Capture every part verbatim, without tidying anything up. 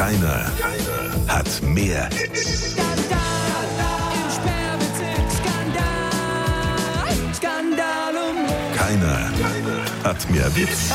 Keiner, keiner hat mehr Hits. Skandal im Sperrbezirk, Skandal, Skandal um Keiner, keiner hat mehr Witz.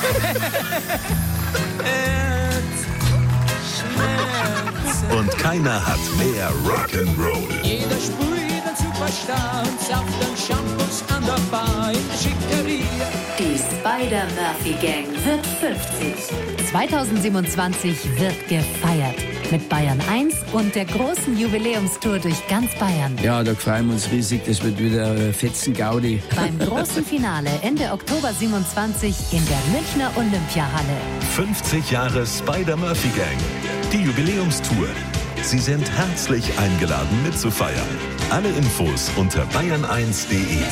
Und keiner hat mehr Rock'n'Roll. Jeder sprüht ein Superstar und Saft und Shampoos an der Bar in der Schickeria. Die Spider-Murphy-Gang wird fünfzig. zweitausendsiebenundzwanzig wird gefeiert. Mit Bayern eins und der großen Jubiläumstour durch ganz Bayern. Ja, da freuen wir uns riesig. Das wird wieder äh, fetzen Gaudi. Beim großen Finale Ende Oktober siebenundzwanzig in der Münchner Olympiahalle. fünfzig Jahre Spider-Murphy-Gang. Die Jubiläumstour. Sie sind herzlich eingeladen mitzufeiern. Alle Infos unter bayern eins punkt de.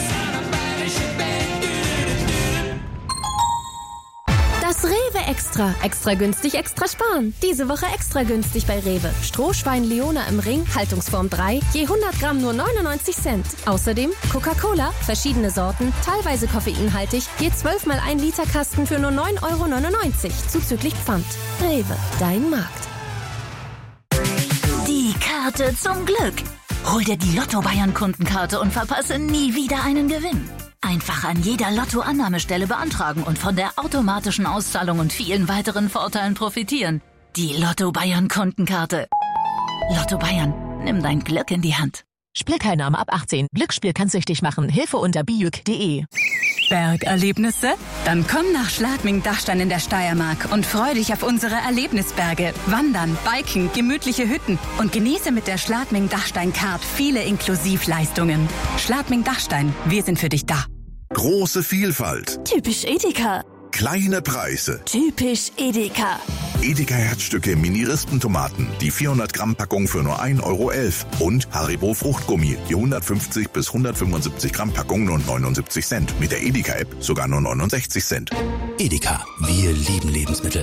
Das Rewe Extra. Extra günstig, extra sparen. Diese Woche extra günstig bei Rewe. Strohschwein Leona im Ring, Haltungsform drei, je hundert Gramm nur neunundneunzig Cent. Außerdem Coca-Cola, verschiedene Sorten, teilweise koffeinhaltig, je zwölf mal ein Liter Kasten für nur neun Euro neunundneunzig, zuzüglich Pfand. Rewe, dein Markt. Die Karte zum Glück. Hol dir die Lotto-Bayern-Kundenkarte und verpasse nie wieder einen Gewinn. Einfach an jeder Lotto-Annahmestelle beantragen und von der automatischen Auszahlung und vielen weiteren Vorteilen profitieren. Die Lotto-Bayern-Kundenkarte. Lotto Bayern, nimm dein Glück in die Hand. Spielteilnahme ab achtzehn. Glücksspiel kann süchtig machen. Hilfe unter bijuk punkt de. Bergerlebnisse? Dann komm nach Schladming-Dachstein in der Steiermark und freu dich auf unsere Erlebnisberge. Wandern, Biken, gemütliche Hütten und genieße mit der Schladming-Dachstein-Card viele Inklusivleistungen. Schladming-Dachstein, wir sind für dich da. Große Vielfalt. Typisch Edeka. Kleine Preise. Typisch Edeka. Edeka Herzstücke Mini-Rispentomaten. Die vierhundert Gramm Packung für nur ein Euro elf. Und Haribo Fruchtgummi. Die hundertfünfzig bis hundertfünfundsiebzig Gramm Packung nur neunundsiebzig Cent. Mit der Edeka-App sogar nur neunundsechzig Cent. Edeka, wir lieben Lebensmittel.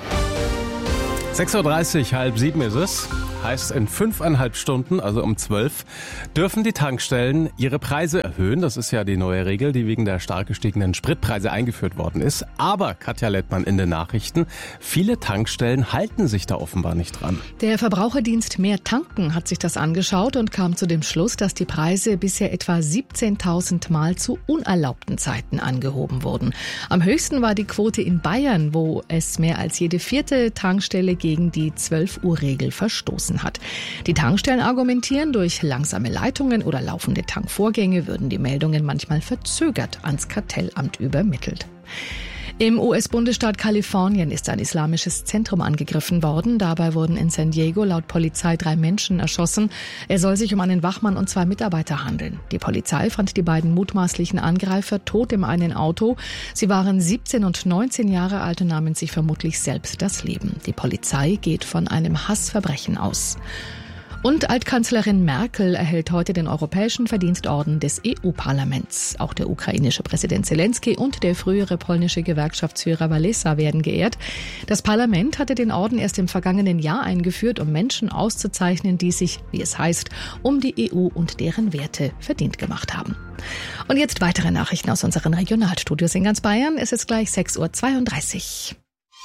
sechs Uhr dreißig, halb sieben ist es. Heißt, in fünfeinhalb Stunden, also um zwölf, dürfen die Tankstellen ihre Preise erhöhen. Das ist ja die neue Regel, die wegen der stark gestiegenen Spritpreise eingeführt worden ist. Aber, Katja Lettmann in den Nachrichten, viele Tankstellen halten sich da offenbar nicht dran. Der Verbraucherdienst Mehr Tanken hat sich das angeschaut und kam zu dem Schluss, dass die Preise bisher etwa siebzehntausend Mal zu unerlaubten Zeiten angehoben wurden. Am höchsten war die Quote in Bayern, wo es mehr als jede vierte Tankstelle gegen die zwölf Uhr Regel verstoßen hat. Die Tankstellen argumentieren, durch langsame Leitungen oder laufende Tankvorgänge würden die Meldungen manchmal verzögert ans Kartellamt übermittelt. Im U S-Bundesstaat Kalifornien ist ein islamisches Zentrum angegriffen worden. Dabei wurden in San Diego laut Polizei drei Menschen erschossen. Es soll sich um einen Wachmann und zwei Mitarbeiter handeln. Die Polizei fand die beiden mutmaßlichen Angreifer tot im einen Auto. Sie waren siebzehn und neunzehn Jahre alt und nahmen sich vermutlich selbst das Leben. Die Polizei geht von einem Hassverbrechen aus. Und Altkanzlerin Merkel erhält heute den Europäischen Verdienstorden des E U-Parlaments. Auch der ukrainische Präsident Zelensky und der frühere polnische Gewerkschaftsführer Walesa werden geehrt. Das Parlament hatte den Orden erst im vergangenen Jahr eingeführt, um Menschen auszuzeichnen, die sich, wie es heißt, um die E U und deren Werte verdient gemacht haben. Und jetzt weitere Nachrichten aus unseren Regionalstudios in ganz Bayern. Es ist gleich sechs Uhr zweiunddreißig.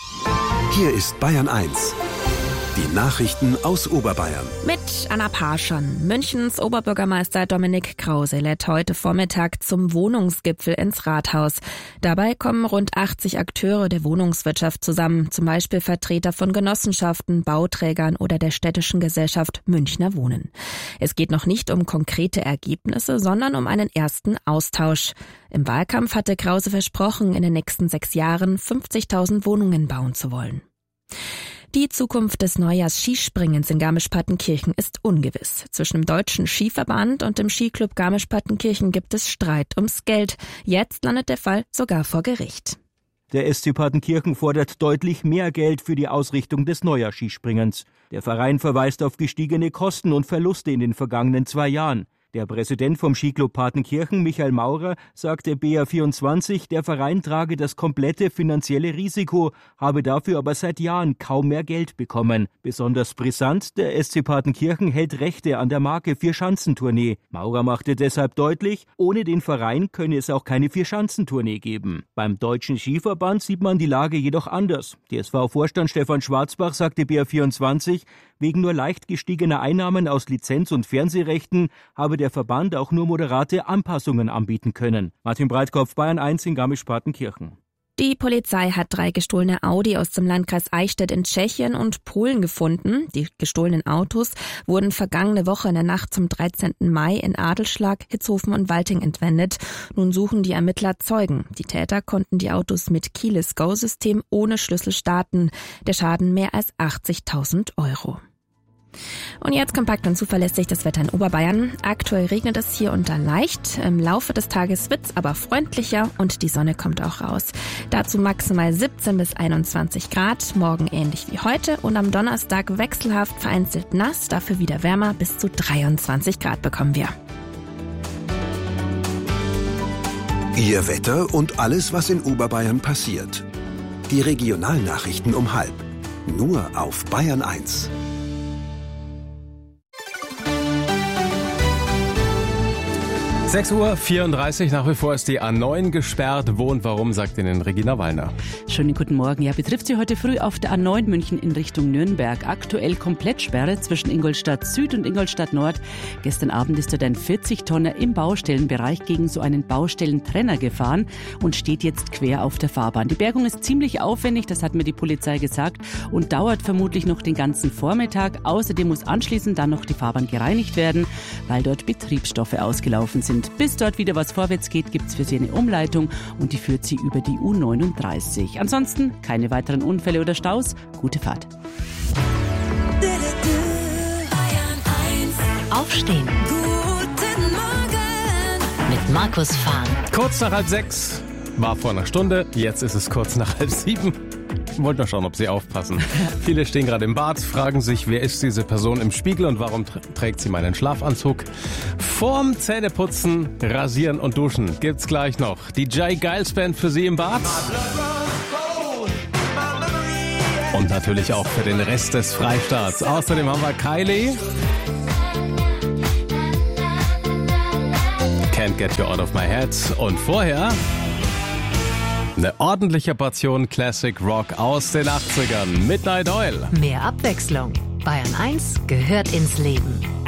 Hier ist Bayern eins. Die Nachrichten aus Oberbayern. Mit Anna Parschon. Münchens Oberbürgermeister Dominik Krause lädt heute Vormittag zum Wohnungsgipfel ins Rathaus. Dabei kommen rund achtzig Akteure der Wohnungswirtschaft zusammen, zum Beispiel Vertreter von Genossenschaften, Bauträgern oder der städtischen Gesellschaft Münchner Wohnen. Es geht noch nicht um konkrete Ergebnisse, sondern um einen ersten Austausch. Im Wahlkampf hatte Krause versprochen, in den nächsten sechs Jahren fünfzigtausend Wohnungen bauen zu wollen. Die Zukunft des Neujahrs-Skispringens in Garmisch-Partenkirchen ist ungewiss. Zwischen dem Deutschen Skiverband und dem Skiclub Garmisch-Partenkirchen gibt es Streit ums Geld. Jetzt landet der Fall sogar vor Gericht. Der S C Partenkirchen fordert deutlich mehr Geld für die Ausrichtung des Neujahrs-Skispringens. Der Verein verweist auf gestiegene Kosten und Verluste in den vergangenen zwei Jahren. Der Präsident vom Skiclub Partenkirchen, Michael Maurer, sagte B R vierundzwanzig, der Verein trage das komplette finanzielle Risiko, habe dafür aber seit Jahren kaum mehr Geld bekommen. Besonders brisant, der S C Partenkirchen hält Rechte an der Marke Vierschanzentournee. Maurer machte deshalb deutlich, ohne den Verein könne es auch keine Vierschanzentournee geben. Beim Deutschen Skiverband sieht man die Lage jedoch anders. D S V-Vorstand Stefan Schwarzbach sagte B R vierundzwanzig, wegen nur leicht gestiegener Einnahmen aus Lizenz- und Fernsehrechten habe der Verband auch nur moderate Anpassungen anbieten können. Martin Breitkopf, Bayern eins in Garmisch-Partenkirchen. Die Polizei hat drei gestohlene Audi aus dem Landkreis Eichstätt in Tschechien und Polen gefunden. Die gestohlenen Autos wurden vergangene Woche in der Nacht zum dreizehnten Mai in Adelsschlag, Hitzhofen und Walting entwendet. Nun suchen die Ermittler Zeugen. Die Täter konnten die Autos mit Keyless-Go-System ohne Schlüssel starten. Der Schaden mehr als achtzigtausend Euro. Und jetzt kompakt und zuverlässig das Wetter in Oberbayern. Aktuell regnet es hier und da leicht. Im Laufe des Tages wird's aber freundlicher und die Sonne kommt auch raus. Dazu maximal siebzehn bis einundzwanzig Grad, morgen ähnlich wie heute und am Donnerstag wechselhaft vereinzelt nass, dafür wieder wärmer, bis zu dreiundzwanzig Grad bekommen wir. Ihr Wetter und alles, was in Oberbayern passiert. Die Regionalnachrichten um halb. Nur auf Bayern eins. sechs Uhr vierunddreißig, nach wie vor ist die A neun gesperrt. Wo und warum, sagt Ihnen Regina Wallner. Schönen guten Morgen. Ja, betrifft Sie heute früh auf der A neun München in Richtung Nürnberg. Aktuell Komplettsperre zwischen Ingolstadt Süd und Ingolstadt Nord. Gestern Abend ist dort ein vierzig Tonner im Baustellenbereich gegen so einen Baustellentrenner gefahren und steht jetzt quer auf der Fahrbahn. Die Bergung ist ziemlich aufwendig, das hat mir die Polizei gesagt, und dauert vermutlich noch den ganzen Vormittag. Außerdem muss anschließend dann noch die Fahrbahn gereinigt werden, weil dort Betriebsstoffe ausgelaufen sind. Bis dort wieder was vorwärts geht, gibt es für Sie eine Umleitung und die führt Sie über die U neununddreißig. Ansonsten keine weiteren Unfälle oder Staus. Gute Fahrt. Aufstehen. Guten Morgen. Mit Markus Fahn. Kurz nach halb sechs, war vor einer Stunde, jetzt ist es kurz nach halb sieben. Ich wollte noch schauen, ob Sie aufpassen. Viele stehen gerade im Bad, fragen sich, wer ist diese Person im Spiegel und warum trägt sie meinen Schlafanzug? Vorm Zähneputzen, Rasieren und Duschen gibt's gleich noch die Jay Giles Band für Sie im Bad. Und natürlich auch für den Rest des Freistaats. Außerdem haben wir Kylie. Can't Get You Out of My Head. Und vorher eine ordentliche Portion Classic Rock aus den achtzigern. Midnight Oil. Mehr Abwechslung. Bayern eins gehört ins Leben.